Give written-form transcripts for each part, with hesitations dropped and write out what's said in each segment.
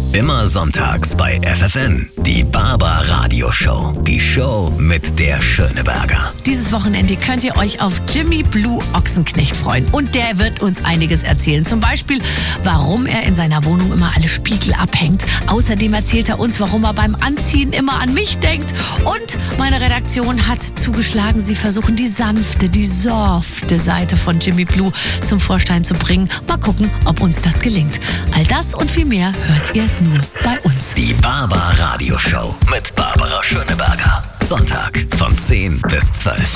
Immer sonntags bei FFN. Die Barber Radio Show. Die Show mit der Schöneberger. Dieses Wochenende könnt ihr euch auf Jimmy Blue Ochsenknecht freuen. Und der wird uns einiges erzählen. Zum Beispiel, warum er in seiner Wohnung immer alle Spiegel abhängt. Außerdem erzählt er uns, warum er beim Anziehen immer an mich denkt. Und meine Redaktion hat zugeschlagen, sie versuchen die sanfte, die softe Seite von Jimmy Blue zum Vorschein zu bringen. Mal gucken, ob uns das gelingt. All das und viel mehr hört ihr nur bei uns. Die Barber Radio Show mit Barbara Schöneberger. Sonntag von 10 bis 12.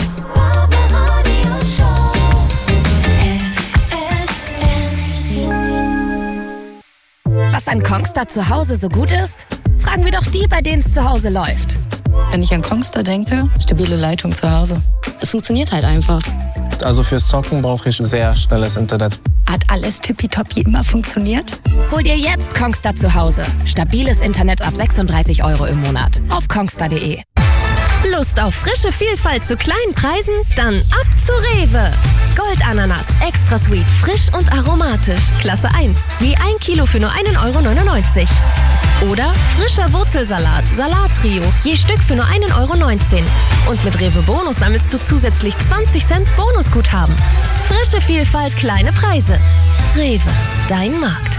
Was an Kongstar zu Hause so gut ist? Fragen wir doch die, bei denen es zu Hause läuft. Wenn ich an Kongstar denke, stabile Leitung zu Hause. Es funktioniert halt einfach. Also fürs Zocken brauche ich sehr schnelles Internet. Hat alles tippitoppi immer funktioniert? Hol dir jetzt Kongstar zu Hause. Stabiles Internet ab 36 € im Monat. Auf kongstar.de. Lust auf frische Vielfalt zu kleinen Preisen? Dann ab zu Rewe. Goldananas, extra sweet, frisch und aromatisch. Klasse 1, je 1 Kilo für nur 1,99 €. Oder frischer Wurzelsalat, Salattrio, je Stück für nur 1,19 €. Und mit Rewe Bonus sammelst du zusätzlich 20 Cent Bonusguthaben. Frische Vielfalt, kleine Preise. Rewe, dein Markt.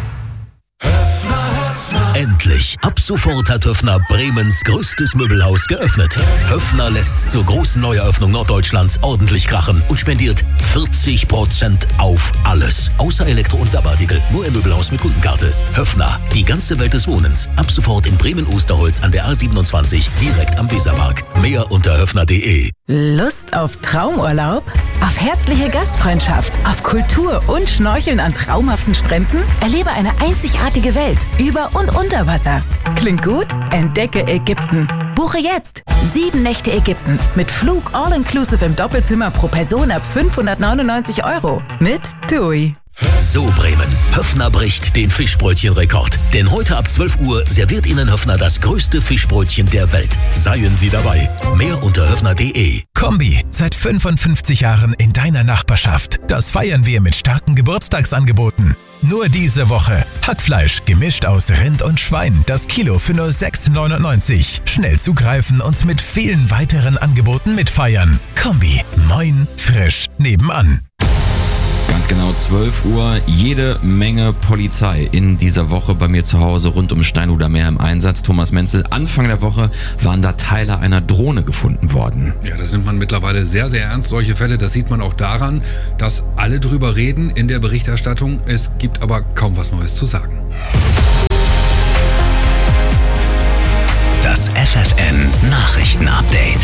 Endlich! Ab sofort hat Höffner Bremens größtes Möbelhaus geöffnet. Höffner lässt zur großen Neueröffnung Norddeutschlands ordentlich krachen und spendiert 40% auf alles. Außer Elektro- und Werbeartikel. Nur im Möbelhaus mit Kundenkarte. Höffner, die ganze Welt des Wohnens. Ab sofort in Bremen-Osterholz an der A27, direkt am Weserpark. Mehr unter höffner.de. Lust auf Traumurlaub? Auf herzliche Gastfreundschaft? Auf Kultur und Schnorcheln an traumhaften Stränden? Erlebe eine einzigartige Welt über und unter Wasser. Klingt gut? Entdecke Ägypten. Buche jetzt 7 Nächte Ägypten mit Flug all-inclusive im Doppelzimmer pro Person ab 599 € mit TUI. So Bremen, Höffner bricht den Fischbrötchenrekord. Denn heute ab 12 Uhr serviert Ihnen Höffner das größte Fischbrötchen der Welt. Seien Sie dabei. Mehr unter höffner.de. Kombi, seit 55 Jahren in deiner Nachbarschaft. Das feiern wir mit starken Geburtstagsangeboten. Nur diese Woche. Hackfleisch gemischt aus Rind und Schwein. Das Kilo für nur 6,99 €. Schnell zugreifen und mit vielen weiteren Angeboten mitfeiern. Kombi, moin, frisch, nebenan. Ganz genau 12 Uhr, jede Menge Polizei in dieser Woche bei mir zu Hause rund um Steinhuder Meer im Einsatz. Thomas Menzel, Anfang der Woche waren da Teile einer Drohne gefunden worden. Ja, das nimmt man mittlerweile sehr, sehr ernst, solche Fälle. Das sieht man auch daran, dass alle drüber reden in der Berichterstattung. Es gibt aber kaum was Neues zu sagen. Das FFN Nachrichten-Update.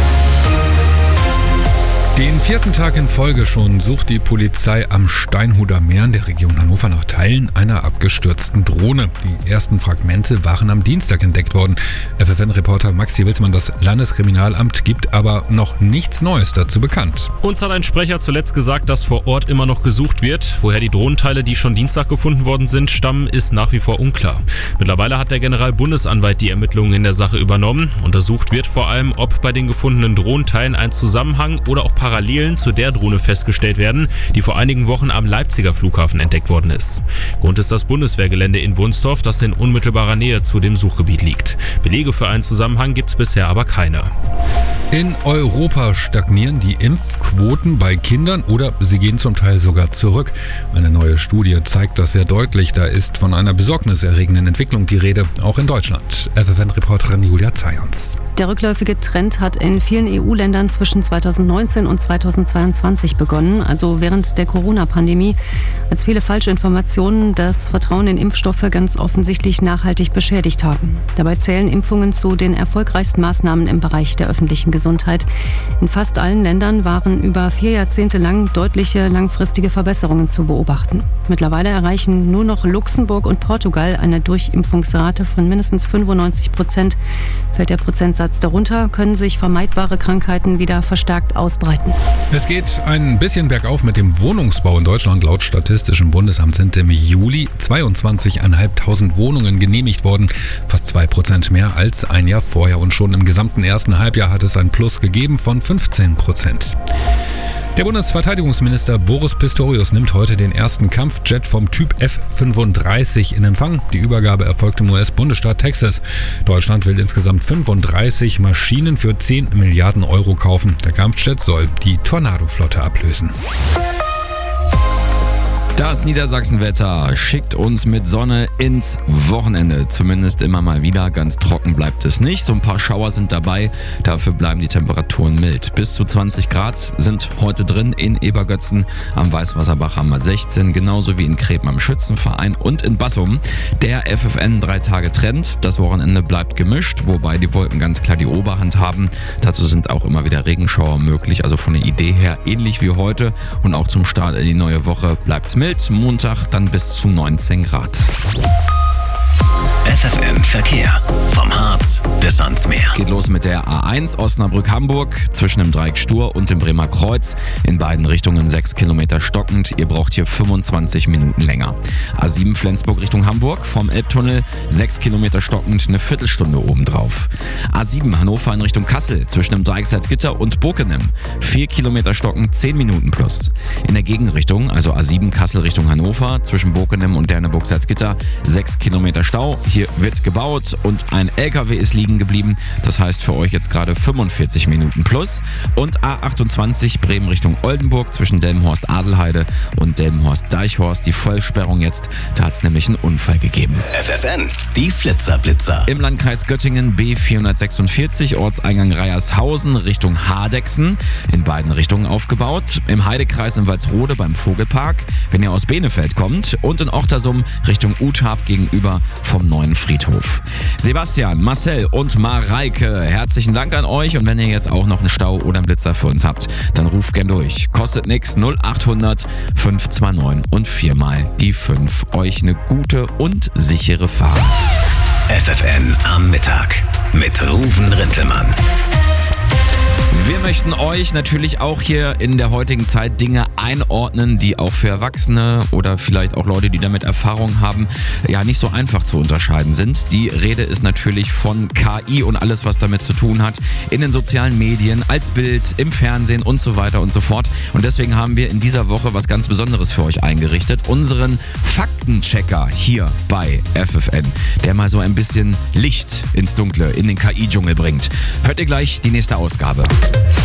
Den 4. Tag in Folge schon sucht die Polizei am Steinhuder Meer in der Region Hannover nach Teilen einer abgestürzten Drohne. Die ersten Fragmente waren am Dienstag entdeckt worden. FFN-Reporter Maxi Wilsmann, das Landeskriminalamt gibt aber noch nichts Neues dazu bekannt. Uns hat ein Sprecher zuletzt gesagt, dass vor Ort immer noch gesucht wird. Woher die Drohnenteile, die schon Dienstag gefunden worden sind, stammen, ist nach wie vor unklar. Mittlerweile hat der Generalbundesanwalt die Ermittlungen in der Sache übernommen. Untersucht wird vor allem, ob bei den gefundenen Drohnenteilen ein Zusammenhang oder auch Parallelen zu der Drohne festgestellt werden, die vor einigen Wochen am Leipziger Flughafen entdeckt worden ist. Grund ist das Bundeswehrgelände in Wunstorf, das in unmittelbarer Nähe zu dem Suchgebiet liegt. Belege für einen Zusammenhang gibt es bisher aber keine. In Europa stagnieren die Impfquoten bei Kindern oder sie gehen zum Teil sogar zurück. Eine neue Studie zeigt das sehr deutlich. Da ist von einer besorgniserregenden Entwicklung die Rede, auch in Deutschland. FFN-Reporterin Julia Zayons. Der rückläufige Trend hat in vielen EU-Ländern zwischen 2019 und 2022 begonnen, also während der Corona-Pandemie, als viele falsche Informationen das Vertrauen in Impfstoffe ganz offensichtlich nachhaltig beschädigt haben. Dabei zählen Impfungen zu den erfolgreichsten Maßnahmen im Bereich der öffentlichen Gesundheit. In fast allen Ländern waren über 4 Jahrzehnte lang deutliche langfristige Verbesserungen zu beobachten. Mittlerweile erreichen nur noch Luxemburg und Portugal eine Durchimpfungsrate von mindestens 95%. Fällt der Prozentsatz darunter, können sich vermeidbare Krankheiten wieder verstärkt ausbreiten. Es geht ein bisschen bergauf mit dem Wohnungsbau in Deutschland. Laut Statistischem Bundesamt sind im Juli 22.500 Wohnungen genehmigt worden. Fast 2% mehr als ein Jahr vorher. Und schon im gesamten ersten Halbjahr hat es ein Plus gegeben von 15%. Der Bundesverteidigungsminister Boris Pistorius nimmt heute den ersten Kampfjet vom Typ F-35 in Empfang. Die Übergabe erfolgt im US-Bundesstaat Texas. Deutschland will insgesamt 35 Maschinen für 10 Milliarden Euro kaufen. Der Kampfjet soll die Tornado-Flotte ablösen. Das Niedersachsenwetter schickt uns mit Sonne ins Wochenende. Zumindest immer mal wieder. Ganz trocken bleibt es nicht. So ein paar Schauer sind dabei. Dafür bleiben die Temperaturen mild. Bis zu 20 Grad sind heute drin in Ebergötzen. Am Weißwasserbach haben wir 16. Genauso wie in Kreben am Schützenverein und in Bassum. Der FFN 3-Tage-Trend. Das Wochenende bleibt gemischt, wobei die Wolken ganz klar die Oberhand haben. Dazu sind auch immer wieder Regenschauer möglich. Also von der Idee her ähnlich wie heute. Und auch zum Start in die neue Woche bleibt es mild. Montag dann bis zu 19 Grad. FFN Verkehr. Vom Harz bis ans Meer. Geht los mit der A1 Osnabrück-Hamburg zwischen dem Dreieck Stur und dem Bremer Kreuz. In beiden Richtungen 6 Kilometer stockend. Ihr braucht hier 25 Minuten länger. A7 Flensburg Richtung Hamburg vom Elbtunnel 6 Kilometer stockend, eine Viertelstunde obendrauf. A7 Hannover in Richtung Kassel zwischen dem Dreieck Salzgitter und Bokenem 4 Kilometer stockend, 10 Minuten plus. In der Gegenrichtung, also A7 Kassel Richtung Hannover zwischen Bokenem und Derneburg-Salzgitter 6 Kilometer Stau. Hier wird gebaut und ein LKW ist liegen geblieben. Das heißt für euch jetzt gerade 45 Minuten plus. Und A28 Bremen Richtung Oldenburg zwischen Delmenhorst-Adelheide und Delmenhorst-Deichhorst. Die Vollsperrung jetzt, da hat es nämlich einen Unfall gegeben. FFN, die Flitzer-Blitzer. Im Landkreis Göttingen B446, Ortseingang Reiershausen Richtung Hardexen. In beiden Richtungen aufgebaut. Im Heidekreis in Walsrode beim Vogelpark, wenn ihr aus Benefeld kommt. Und in Ochtersum Richtung Uthab gegenüber vom neuen Friedhof. Sebastian, Marcel und Mareike, herzlichen Dank an euch. Und wenn ihr jetzt auch noch einen Stau oder einen Blitzer für uns habt, dann ruft gern durch. Kostet nix, 0800 529 und 4 mal die 5. Euch eine gute und sichere Fahrt. FFN am Mittag mit Ruven Rintelmann. Wir möchten euch natürlich auch hier in der heutigen Zeit Dinge einordnen, die auch für Erwachsene oder vielleicht auch Leute, die damit Erfahrung haben, ja nicht so einfach zu unterscheiden sind. Die Rede ist natürlich von KI und alles, was damit zu tun hat, in den sozialen Medien, als Bild, im Fernsehen und so weiter und so fort. Und deswegen haben wir in dieser Woche was ganz Besonderes für euch eingerichtet. Unseren Faktenchecker hier bei FFN, der mal so ein bisschen Licht ins Dunkle, in den KI-Dschungel bringt. Hört ihr gleich die nächste Ausgabe.